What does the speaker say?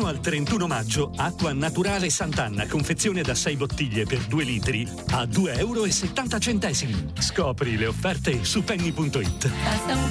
al 31 maggio, acqua naturale Sant'Anna, confezione da 6 bottiglie per 2 litri a €2,70. Scopri le offerte su penny.it.